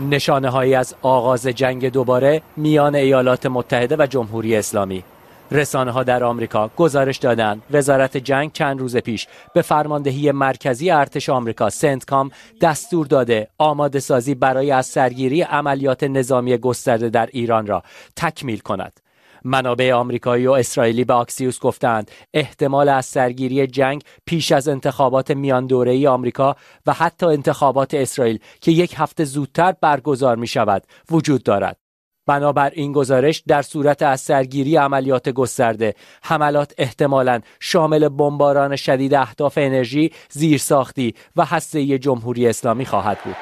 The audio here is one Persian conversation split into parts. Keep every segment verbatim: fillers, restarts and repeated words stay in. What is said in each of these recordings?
نشانه‌هایی از آغاز جنگ دوباره میان ایالات متحده و جمهوری اسلامی. رسانه‌ها در آمریکا گزارش دادند وزارت جنگ چند روز پیش به فرماندهی مرکزی ارتش آمریکا سنتکام دستور داده آماده سازی برای از سرگیری عملیات نظامی گسترده در ایران را تکمیل کند. منابع آمریکایی و اسرائیلی به آکسیوس گفتند احتمال از سرگیری جنگ پیش از انتخابات میان دوره‌ای آمریکا و حتی انتخابات اسرائیل که یک هفته زودتر برگزار می شود وجود دارد. بنابر این گزارش در صورت از سرگیری عملیات گسترده، حملات احتمالاً شامل بمباران شدید اهداف انرژی، زیرساختی و هسته‌ای جمهوری اسلامی خواهد بود.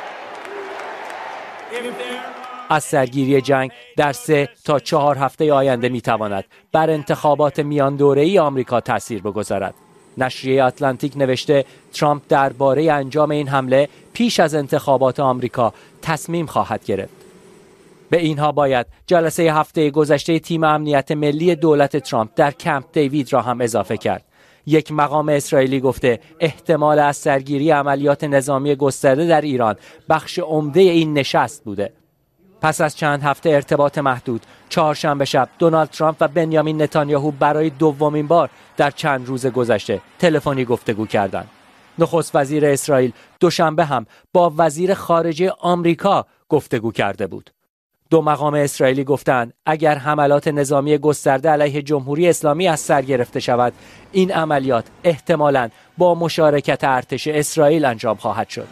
از سرگیری جنگ در سه تا چهار هفته آینده میتواند بر انتخابات میان دوره‌ای آمریکا تأثیر بگذارد. نشریه اتلانتیک نوشته ترامپ درباره انجام این حمله پیش از انتخابات آمریکا تصمیم خواهد گرفت. به اینها باید جلسه هفته گذشته تیم امنیت ملی دولت ترامپ در کمپ دیوید را هم اضافه کرد. یک مقام اسرائیلی گفته احتمال از سرگیری عملیات نظامی گسترده در ایران بخش عمده این نشست بوده. پس از چند هفته ارتباط محدود، چهارشنبه شب دونالد ترامپ و بنیامین نتانیاهو برای دومین بار در چند روز گذشته تلفنی گفتگو کردند. نخست وزیر اسرائیل دوشنبه هم با وزیر خارجه آمریکا گفتگو کرده بود. دو مقام اسرائیلی گفتند اگر حملات نظامی گسترده علیه جمهوری اسلامی از سر گرفته شود، این عملیات احتمالاً با مشارکت ارتش اسرائیل انجام خواهد شد.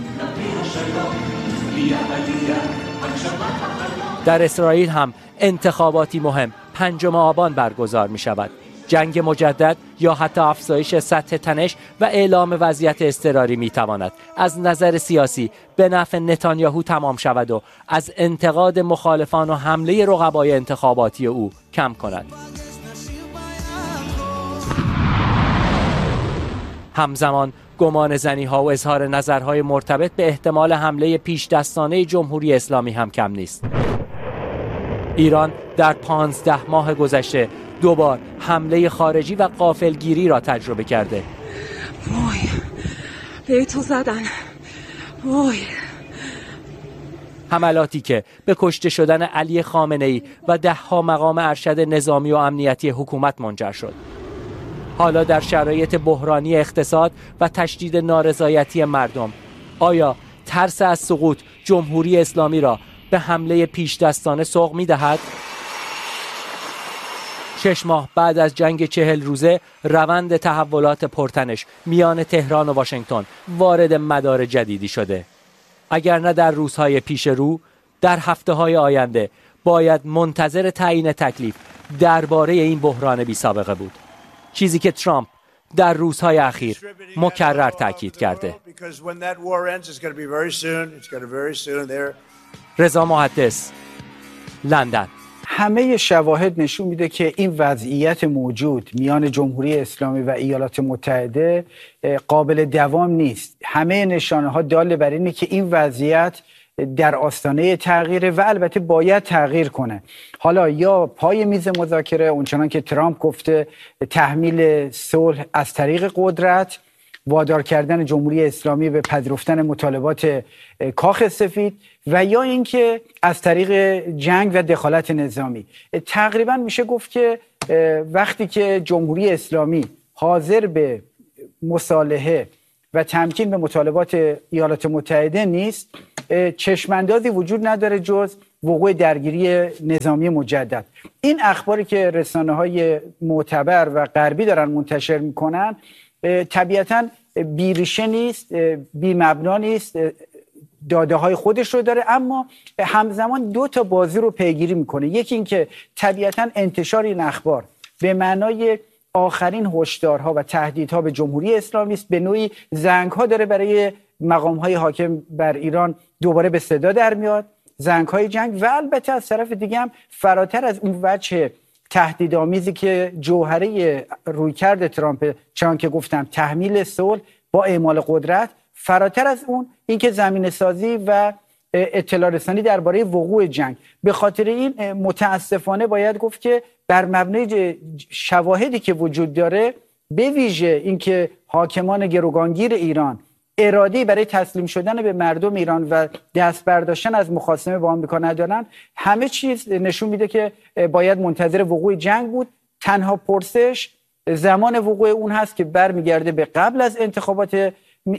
در اسرائیل هم انتخاباتی مهم پنجم آبان برگزار می شود. جنگ مجدد یا حتی افزایش سطح تنش و اعلام وضعیت اضطراری می تواند از نظر سیاسی به نفع نتانیاهو تمام شود و از انتقاد مخالفان و حمله رقبای انتخاباتی او کم کند. همزمان گمان زنی ها و اظهار نظرهای مرتبط به احتمال حمله پیش دستانه جمهوری اسلامی هم کم نیست. ایران در پانزده ماه گذشته دوبار حمله خارجی و غافلگیری را تجربه کرده. وای به تو زدن. وای. حملاتی که به کشته شدن علی خامنه‌ای و ده ها مقام ارشد نظامی و امنیتی حکومت منجر شد. حالا در شرایط بحرانی اقتصاد و تشدید نارضایتی مردم، آیا ترس از سقوط جمهوری اسلامی را به حمله پیش دستانه سوق می دهد؟ شش ماه بعد از جنگ چهل روزه روند تحولات پرتنش میان تهران و واشنگتن وارد مدار جدیدی شده. اگر نه در روزهای پیش رو، در هفته های آینده باید منتظر تعیین تکلیف درباره این بحران بی سابقه بود. چیزی که ترامپ در روزهای اخیر مکرر تاکید کرده. رضا محدث، لندن. همه شواهد نشون میده که این وضعیت موجود میان جمهوری اسلامی و ایالات متحده قابل دوام نیست. همه نشانه ها دال بر اینه که این وضعیت در آستانه تغییره و البته باید تغییر کنه. حالا یا پای میز مذاکره اونچنان که ترامپ گفته تحمیل صلح از طریق قدرت، وادار کردن جمهوری اسلامی به پذیرفتن مطالبات کاخ سفید، و یا اینکه از طریق جنگ و دخالت نظامی. تقریبا میشه گفت که وقتی که جمهوری اسلامی حاضر به مصالحه و تمکین به مطالبات ایالات متحده نیست، چشماندازی وجود نداره جز وقوع درگیری نظامی مجدد. این اخباری که رسانه‌های معتبر و غربی دارن منتشر میکنن طبیعتاً بیریشه نیست، بی مبنا نیست، داده های خودش رو داره، اما همزمان دو تا بازی رو پیگیری میکنه. یکی این که طبیعتاً انتشار این اخبار به معنای آخرین هشدارها و تهدیدها به جمهوری اسلامی است، به نوعی زنگ‌ها داره برای مقام‌های حاکم بر ایران دوباره به صدا در میاد، زنگ‌های جنگ، و البته از طرف دیگه هم فراتر از اون وجه تهدیدآمیزی که جوهره رویکرد ترامپ، چون که گفتم تحمیل صلح با اعمال قدرت، فراتر از اون اینکه زمینه سازی و اطلاع رسانی درباره وقوع جنگ. به خاطر این متاسفانه باید گفت که بر مبنای شواهدی که وجود داره، به ویژه اینکه حاکمان گروگانگیر ایران اراده‌ای برای تسلیم شدن به مردم ایران و دست برداشتن از مخاصمه با آمریکا ندارن، همه چیز نشون میده که باید منتظر وقوع جنگ بود. تنها پرسش زمان وقوع اون هست که برمیگرده به قبل از انتخابات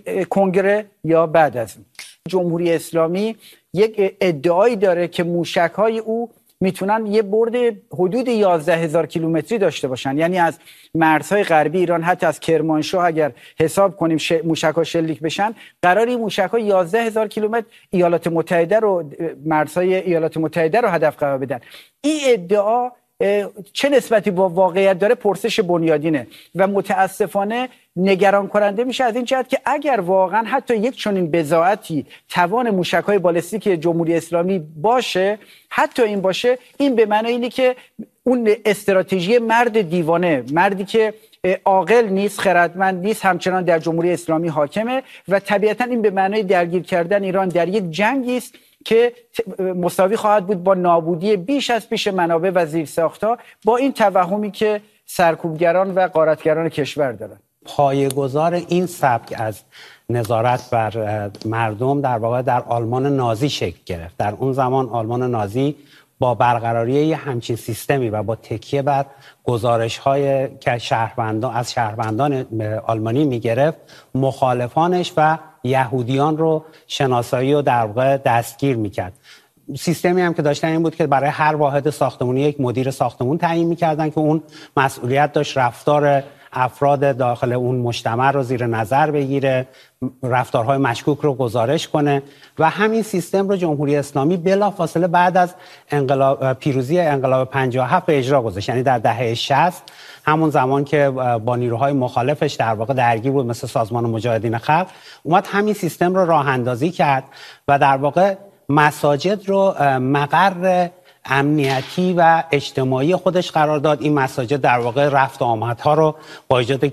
کنگره یا بعد از اون. جمهوری اسلامی یک ادعایی داره که موشک‌های او میتونن یه برد حدود یازده هزار کیلومتری داشته باشن، یعنی از مرزهای غربی ایران حتی از کرمانشاه اگر حساب کنیم ش... موشک‌ها شلیک بشن، قراری موشک‌ها یازده هزار کیلومتر ایالات متحده رو مرزهای ایالات متحده رو هدف قرار بدن. این ادعا چه نسبتی با واقعیت داره؟ پرسش بنیادینه و متاسفانه نگران کننده میشه از این جهت که اگر واقعا حتی یک چنین بضاعتی توان موشک‌های بالستیک جمهوری اسلامی باشه، حتی این باشه، این به معنی اینه که اون استراتژی مرد دیوانه، مردی که عاقل نیست، خردمند نیست، همچنان در جمهوری اسلامی حاکمه و طبیعتا این به معنای درگیر کردن ایران در یک جنگی است که مساوی خواهد بود با نابودی بیش از پیش منابع و زیرساخت‌ها، با این توهمی که سرکوبگران و غارتگران کشور دارن. پایه‌گذار این سبک از نظارت بر مردم در واقع در آلمان نازی شکل گرفت. در اون زمان آلمان نازی با برقراری یه همچین سیستمی و با تکیه بر گزارش‌های که شهروندان از شهروندان آلمانی می‌گرفت، مخالفانش و یهودیان رو شناسایی و در واقع دستگیر می‌کرد. سیستمی هم که داشتن این بود که برای هر واحد ساختمانی یک مدیر ساختمون تعیین می‌کردن که اون مسئولیت داشت رفتار افراد داخل اون مجتمع رو زیر نظر بگیره، رفتارهای مشکوک رو گزارش کنه و همین سیستم رو جمهوری اسلامی بلافاصله بعد از انقلاب پیروزی انقلاب پنجاه و هفت به اجرا گذاشت. یعنی در دهه شصت، همون زمان که با نیروهای مخالفش در واقع درگیر بود مثل سازمان مجاهدین خلق، اومد همین سیستم رو راه اندازی کرد و در واقع مساجد رو مقر امنیتی و اجتماعی خودش قرار داد. این مساجد در واقع رفت و آمدها رو با ایجاد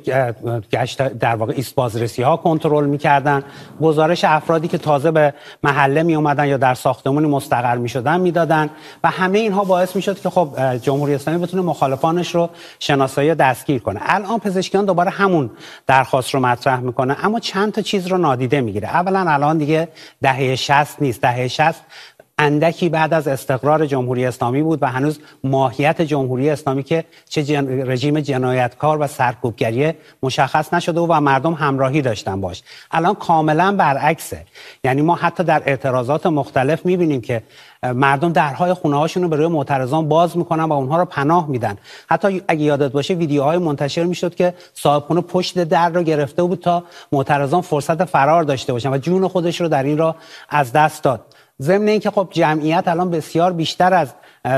گشت در واقع ایست بازرسی ها کنترل می‌کردن. گزارش افرادی که تازه به محله می اومدن یا در ساختمانی مستقر می‌شدن میدادن و همه اینها باعث می‌شد که خب جمهوری اسلامی بتونه مخالفانش رو شناسایی و دستگیر کنه. الان پزشکیان دوباره همون درخواست رو مطرح میکنه، اما چند تا چیز رو نادیده میگیره. اولا الان دیگه دهه شصت نیست. دهه شصت اندکی بعد از استقرار جمهوری اسلامی بود و هنوز ماهیت جمهوری اسلامی که چه جن... رژیم جنایتکار و سرکوبگری مشخص نشده و مردم همراهی داشتن باش. الان کاملا برعکسه. یعنی ما حتی در اعتراضات مختلف میبینیم که مردم درهای خونه هاشون رو به روی معترضان باز میکنن و اونها رو پناه میدن. حتی اگه یادت باشه ویدیوهای منتشر میشد که صاحب خونه پشت در رو گرفته بود تا معترضان فرصت فرار داشته باشن و جون خودش رو در این راه از دست داد. ضمن اینکه خب جمعیت الان بسیار بیشتر از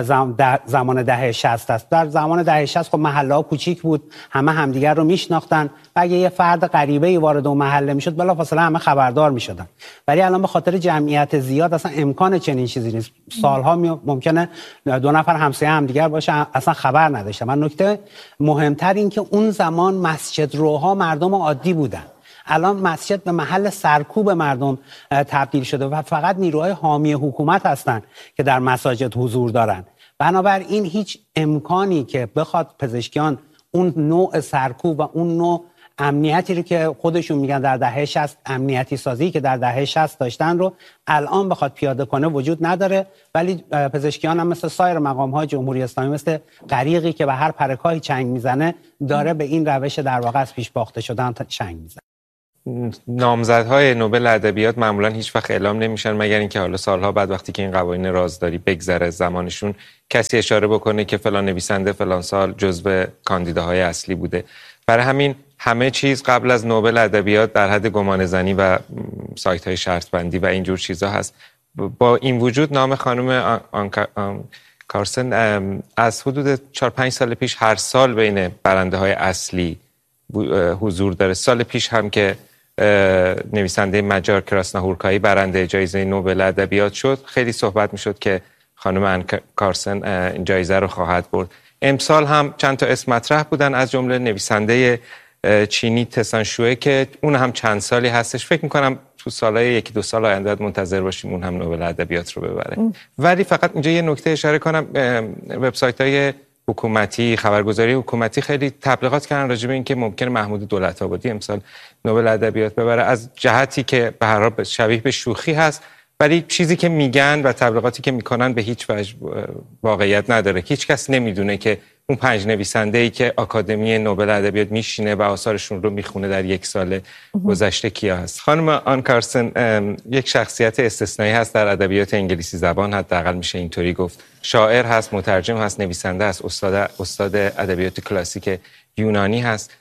زمان دهه شصت است. در زمان دهه شصت خب محله‌ها کوچیک بود، همه همدیگر رو میشناختن و اگه یه فرد غریبه‌ای وارد اون محله میشد بلافاصله همه خبردار میشدن. ولی الان به خاطر جمعیت زیاد اصلا امکان چنین چیزی نیست. سالها ممکنه دو نفر همسایه همدیگر باشه اصلا خبر نداشتن. و نکته مهمتر این که اون زمان مسجد روها مردم عادی بودن. الان مسجد به محل سرکوب مردم تبدیل شده و فقط نیروهای حامی حکومت هستند که در مساجد حضور دارن. بنابراین هیچ امکانی که بخواد پزشکیان اون نوع سرکوب و اون نوع امنیتی رو که خودشون میگن در دهه شصت امنیتی سازی که در دهه شصت داشتن رو الان بخواد پیاده کنه وجود نداره. ولی پزشکیان هم مثل سایر مقام‌های جمهوری اسلامی مثل غریقی که به هر پرکاهی چنگ میزنه داره به این روش در واقع از پیش باخته شدن چنگ میزنه. نامزدهای نوبل ادبیات معمولا هیچ وقت اعلام نمیشن مگر اینکه حالا سالها بعد وقتی که این قوانین رازداری بگذره زمانشون کسی اشاره بکنه که فلان نویسنده فلان سال جزو کاندیداهای اصلی بوده. برای همین همه چیز قبل از نوبل ادبیات در حد گمانه‌زنی و سایت‌های شرط بندی و اینجور چیزا هست. با این وجود نام خانم کارسن از حدود چهار پنج سال پیش هر سال بین برنده‌های اصلی حضور داره. سال پیش هم که نویسنده مجار کراسناهورکایی برنده جایزه نوبل ادبیات شد، خیلی صحبت میشد که خانم ان کارسن این جایزه رو خواهد برد. امسال هم چند تا اسم مطرح بودن، از جمله نویسنده چینی تسان شوئه که اون هم چند سالی هستش. فکر میکنم تو سالهای یکی دو سال آینده منتظر باشیم اون هم نوبل ادبیات رو ببره. ام. ولی فقط اینجا یه نکته اشاره کنم، وبسایت‌های حکومتی، خبرگزاری حکومتی خیلی تبلیغات کردن راجع به اینکه ممکنه محمود دولت‌آبادی امسال نوبل ادبیات ببره، از جهتی که به هر حال شبیه به شوخی هست، ولی چیزی که میگن و تبلیغاتی که میکنن به هیچ وجه واقعیت نداره. هیچ کس نمیدونه که اون پنج نویسنده‌ای که آکادمی نوبل ادبیات میشینه و آثارشون رو میخونه در یک سال گذشته کیا هست. خانم آن کارسن یک شخصیت استثنایی هست در ادبیات انگلیسی زبان، حداقل میشه اینطوری گفت. شاعر هست، مترجم هست، نویسنده هست، استاد استاد ادبیات کلاسیک یونانی هست.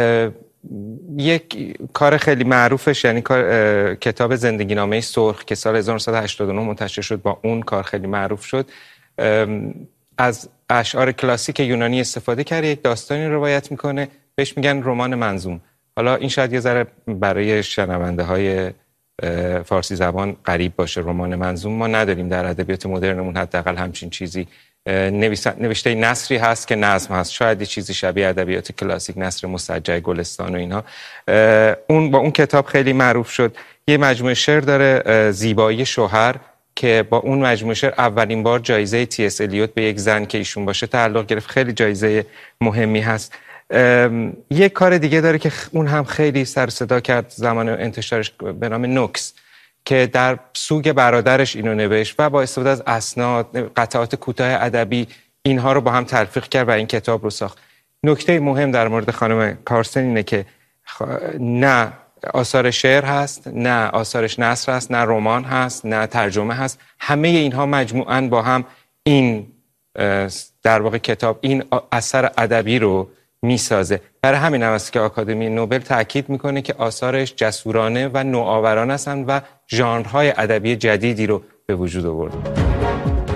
یک کار خیلی معروفش یعنی کار کتاب زندگی نامه سرخ که سال هزار و نهصد و هشتاد و نه منتشر شد، با اون کار خیلی معروف شد. از اشعار کلاسیک یونانی استفاده کرده، یک داستانی روایت میکنه، بهش میگن رمان منظوم. حالا این شاید یه ذره برای شنونده های فارسی زبان غریب باشه، رمان منظوم ما نداریم در ادبیات مدرنمون، حداقل همچین چیزی. نوشته نثری هست که نظم هست، شاید یه چیزی شبیه ادبیات کلاسیک، نثر مسجع گلستان و اینا. اون با اون کتاب خیلی معروف شد. یه مجموعه شعر داره، زیبایی شوهر، که با اون مجموعه شعر اولین بار جایزه تی اس الیوت به یک زن که ایشون باشه تعلق گرفت. خیلی جایزه مهمی هست. یک کار دیگه داره که اون هم خیلی سر صدا کرد زمان انتشارش، به نام نوکس، که در سوگ برادرش اینو نوشت و با استفاده از اسناد، قطعات کوتاه ادبی، اینها رو با هم تلفیق کرد و این کتاب رو ساخت. نکته مهم در مورد خانم کارسن اینه که نه آثار شعر هست، نه آثارش نثر هست، نه رمان هست، نه ترجمه هست. همه اینها مجموعاً با هم این در واقع کتاب، این اثر ادبی رو میسازه. برای همین هم است که آکادمی نوبل تاکید میکنه که آثارش جسورانه و نوآورانه هستند و ژانرهای ادبی جدیدی رو به وجود آورده.